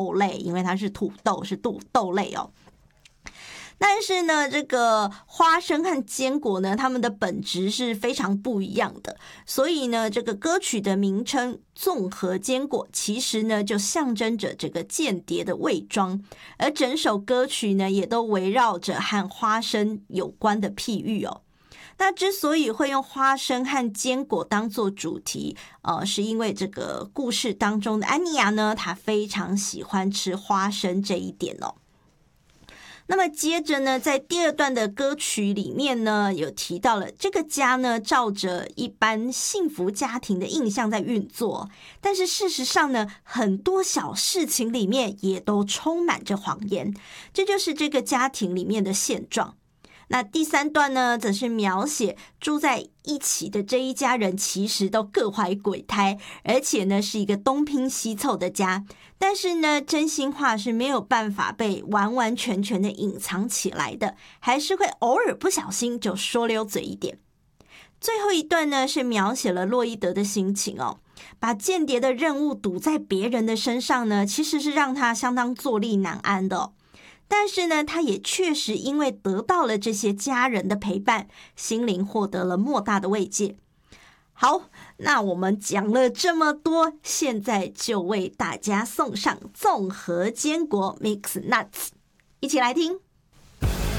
豆类，因为它是土豆，是豆类哦。但是呢，这个花生和坚果呢，它们的本质是非常不一样的，所以呢，这个歌曲的名称综合坚果，其实呢就象征着这个间谍的伪装，而整首歌曲呢也都围绕着和花生有关的譬喻哦。那之所以会用花生和坚果当做主题，是因为这个故事当中的安妮亚呢，她非常喜欢吃花生这一点哦。那么接着呢，在第二段的歌曲里面呢，有提到了这个家呢，照着一般幸福家庭的印象在运作，但是事实上呢，很多小事情里面也都充满着谎言，这就是这个家庭里面的现状。那第三段呢，则是描写住在一起的这一家人其实都各怀鬼胎，而且呢是一个东拼西凑的家，但是呢真心话是没有办法被完完全全的隐藏起来的，还是会偶尔不小心就说溜嘴一点。最后一段呢是描写了洛伊德的心情哦，把间谍的任务赌在别人的身上呢，其实是让他相当坐立难安的哦。但是呢，他也确实因为得到了这些家人的陪伴，心灵获得了莫大的慰藉。好，那我们讲了这么多，现在就为大家送上综合坚果 Mix Nuts， 一起来听。